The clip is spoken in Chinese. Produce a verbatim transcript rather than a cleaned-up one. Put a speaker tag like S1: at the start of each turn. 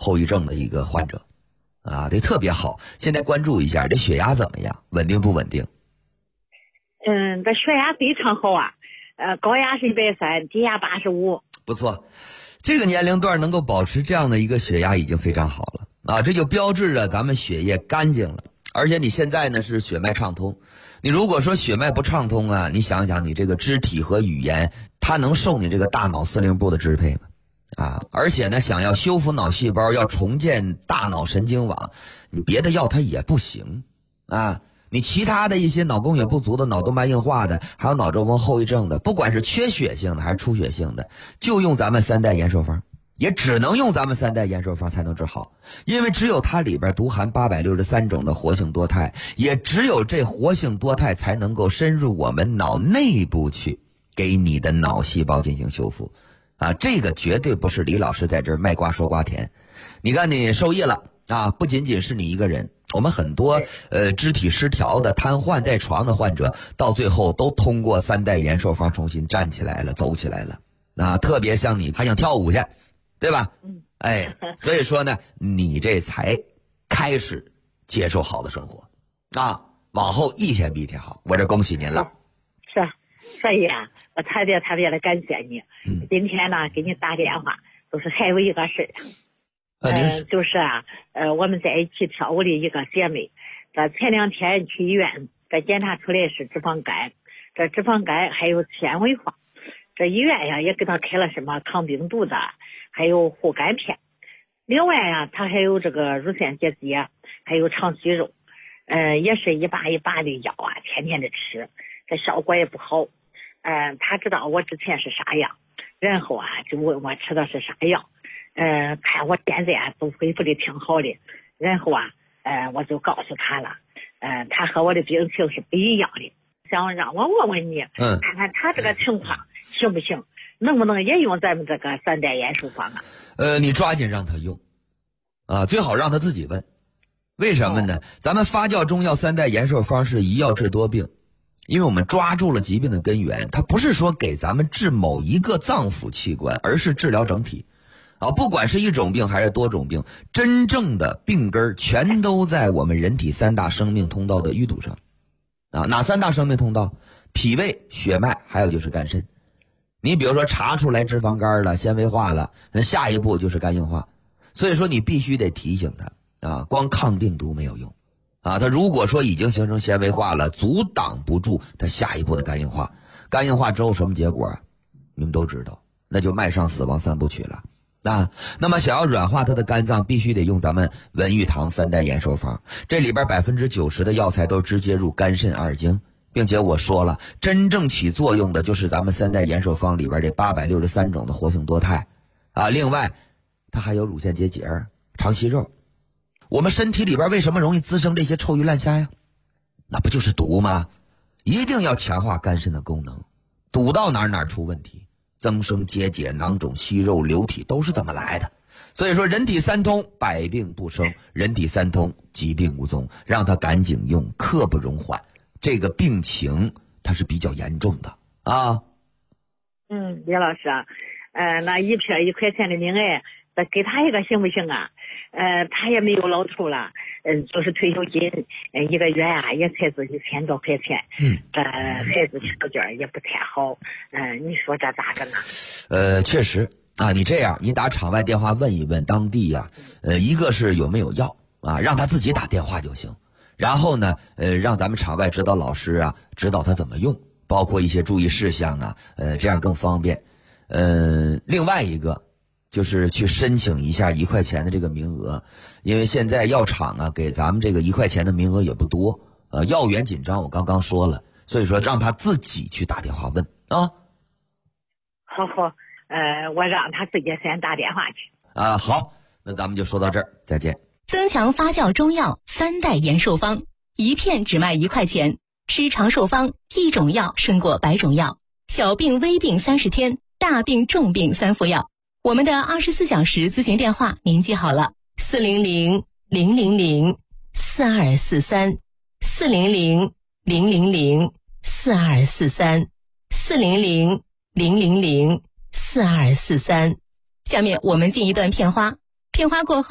S1: 后遗症的一个患者啊，这特别好。现在关注一下这血压怎么样，稳定不稳定？
S2: 嗯，这血压非常好啊，呃，高压是一百三，低压八十五，
S1: 不错。这个年龄段能够保持这样的一个血压已经非常好了啊，这就标志着咱们血液干净了，而且你现在呢是血脉畅通。你如果说血脉不畅通啊，你想想你这个肢体和语言，它能受你这个大脑司令部的支配吗？啊，而且呢，想要修复脑细胞，要重建大脑神经网，你别的药它也不行啊。你其他的一些脑供血不足的、脑动脉硬化的，还有脑中风后遗症的，不管是缺血性的还是出血性的，就用咱们三代延寿方，也只能用咱们三代延寿方才能治好，因为只有它里边独含八百六十三种的活性多肽，也只有这活性多肽才能够深入我们脑内部去，给你的脑细胞进行修复。啊，这个绝对不是李老师在这儿卖瓜说瓜甜。你看你受益了啊，不仅仅是你一个人，我们很多呃肢体失调的、瘫痪在床的患者，到最后都通过三代延寿方重新站起来了、走起来了。啊，特别像你还想跳舞去，对吧？哎，所以说呢，你这才开始接受好的生活啊，往后一天比一天好。我这恭喜您了。
S2: 是，所以啊，我特别特别的感谢你。
S1: 嗯，
S2: 今天呢给你打电话，都是还有一个事儿。
S1: 呃，
S2: 呃，就是啊，呃，我们在一起跳舞的一个姐妹，这前两天去医院，这检查出来是脂肪肝，这脂肪肝还有纤维化，这医院呀也给她开了什么抗病毒的，还有护肝片。另外呀，她还有这个乳腺结节，还有肠息肉，呃，也是一把一把的药啊，天天的吃，这效果也不好。嗯、呃，她知道我之前是啥样，然后啊就问我吃的是啥药。呃，看我现在啊都恢复的挺好的，然后啊，呃，我就告诉他了，呃，他和我的病情是不一样的，想让我问问你，
S1: 嗯，
S2: 看看他这个情况行不行，能不能也用咱们这个三代延寿方啊？
S1: 呃，你抓紧让他用，啊，最好让他自己问，为什么呢？哦、咱们发酵中药三代延寿方是一药治多病，因为我们抓住了疾病的根源，它不是说给咱们治某一个脏腑器官，而是治疗整体。啊，不管是一种病还是多种病，真正的病根全都在我们人体三大生命通道的淤堵上。啊，哪三大生命通道？脾胃、血脉，还有就是肝肾。你比如说查出来脂肪肝了、纤维化了，那下一步就是肝硬化。所以说你必须得提醒他啊，光抗病毒没有用啊。他如果说已经形成纤维化了，阻挡不住他下一步的肝硬化。肝硬化之后什么结果啊？你们都知道，那就迈上死亡三部曲了。啊，那么想要软化它的肝脏，必须得用咱们文玉堂三代延寿方。这里边百分之九十的药材都直接入肝肾二经，并且我说了，真正起作用的就是咱们三代延寿方里边这八百六十三种的活性多肽啊。另外，它还有乳腺结节、肠息肉。我们身体里边为什么容易滋生这些臭鱼烂虾呀？那不就是毒吗？一定要强化肝肾的功能，堵到哪儿哪儿出问题。增生结节、囊肿、息肉、流体都是怎么来的？所以说人体三通，百病不生，人体三通，疾病无踪，让他赶紧用，刻不容缓。这个病情它是比较严重的啊。
S2: 嗯，李老师啊，呃，那一片一块钱的命哎，再给他一个行不行啊？呃，他也没有老头了，嗯、呃，就是退休金，呃，一个月啊也才是一千多块钱，
S1: 嗯，
S2: 这孩子条件也不太好，嗯、呃，你说这咋个呢？
S1: 呃，确实啊，你这样，你打场外电话问一问当地呀、啊，呃，一个是有没有药啊，让他自己打电话就行，然后呢，呃，让咱们场外指导老师啊指导他怎么用，包括一些注意事项啊，呃，这样更方便。呃，另外一个。就是去申请一下一块钱的这个名额，因为现在药厂啊给咱们这个一块钱的名额也不多，呃，药源紧张，我刚刚说了，所以说让他自己去打电话问啊。
S2: 好好，呃，我让他自己先打电话去。
S1: 啊，好，那咱们就说到这儿，再见。
S3: 增强发酵中药三代延寿方，一片只卖一块钱，吃长寿方，一种药胜过百种药，小病微病三十天，大病重病三副药。我们的二十四小时咨询电话您记好了，四零零零零零四二四三，四零零零零零四二四三，四零零零零零四二四三。下面我们进一段片花，片花过后。